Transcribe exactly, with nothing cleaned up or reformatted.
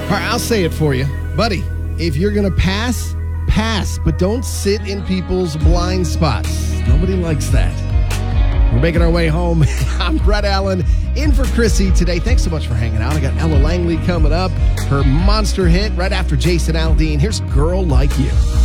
All right, I'll say it for you. Buddy, if you're going to pass, pass, but don't sit in people's blind spots. Nobody likes that. We're making our way home. I'm Brett Allen, in for Chrissy today. Thanks so much for hanging out. I got Ella Langley coming up, her monster hit right after Jason Aldean. Here's Girl Like You.